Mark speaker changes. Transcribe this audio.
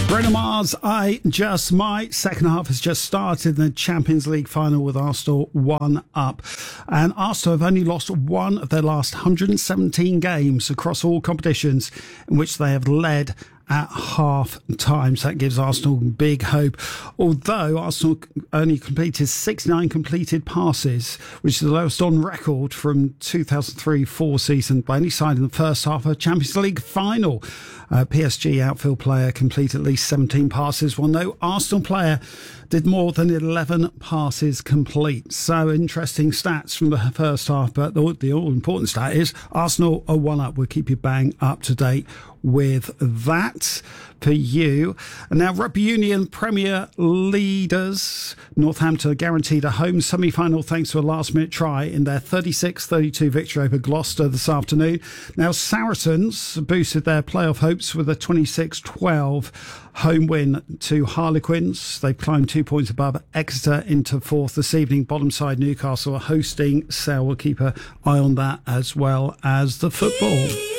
Speaker 1: Bruno Mars, I Just Might. Second half has just started in the Champions League final with Arsenal 1-up. And Arsenal have only lost one of their last 117 games across all competitions in which they have led at half time. So that gives Arsenal big hope. Although Arsenal only completed 69 completed passes, which is the lowest on record from 2003-04 season by any side in the first half of a Champions League final. PSG outfield player completed at least 17 passes, while no Arsenal player did more than 11 passes complete. So interesting stats from the first half, but the all-important stat is Arsenal are 1-up. We'll keep you bang up to date with that for you. And now Rugby Union Premier leaders Northampton are guaranteed a home semi-final thanks to a last-minute try in their 36-32 victory over Gloucester this afternoon. Now Saracens boosted their playoff hopes with a 26-12 home win to Harlequins. They've climbed 2 points above Exeter into fourth this evening. Bottom side Newcastle are hosting Sale. We'll keep an eye on that as well as the football.